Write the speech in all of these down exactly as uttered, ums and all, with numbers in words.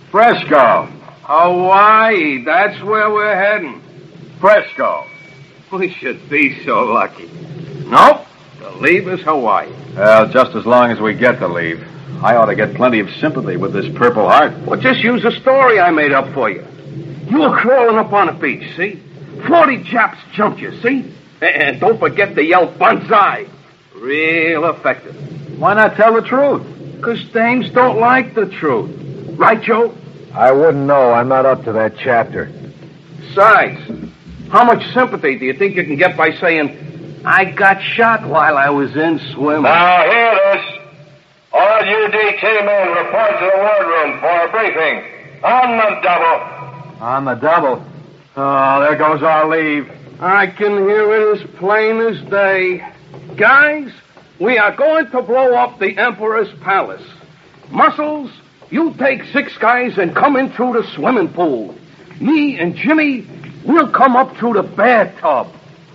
Fresco. Hawaii, that's where we're heading. Fresco. We should be so lucky. Nope, the leave is Hawaii. Well, just as long as we get the leave. I ought to get plenty of sympathy with this Purple Heart. Well, just use a story I made up for you. You were crawling up on the beach, see? Forty Japs jumped you, see? And don't forget to yell banzai. Real effective. Why not tell the truth? Because dames don't like the truth. Right, Joe? I wouldn't know. I'm not up to that chapter. Besides, how much sympathy do you think you can get by saying, I got shot while I was in swimming? Now, hear this. All U D T men report to the wardroom for a briefing. On the double. On the double. Oh, there goes our leave. I can hear it as plain as day. Guys, we are going to blow up the Emperor's palace. Muscles, you take six guys and come in through the swimming pool. Me and Jimmy, we'll come up through the bathtub.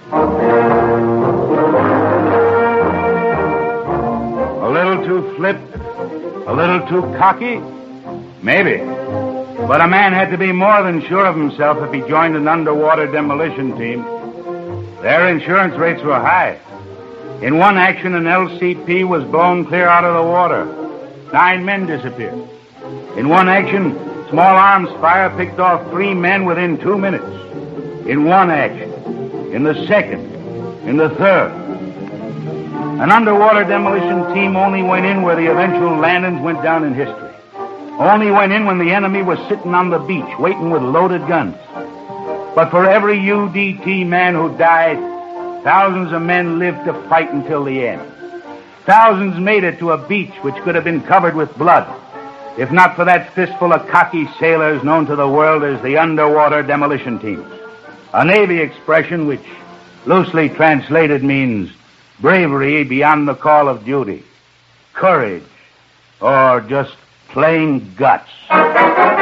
A little too flip, a little too cocky? Maybe. But a man had to be more than sure of himself if he joined an underwater demolition team. Their insurance rates were high. In one action, an L C P was blown clear out of the water. Nine men disappeared. In one action, small arms fire picked off three men within two minutes. In one action. In the second. In the third. An underwater demolition team only went in where the eventual landings went down in history. Only went in when the enemy was sitting on the beach, waiting with loaded guns. But for every U D T man who died, thousands of men lived to fight until the end. Thousands made it to a beach which could have been covered with blood, if not for that fistful of cocky sailors known to the world as the underwater demolition teams. A Navy expression which, loosely translated, means bravery beyond the call of duty, courage, or just plain guts.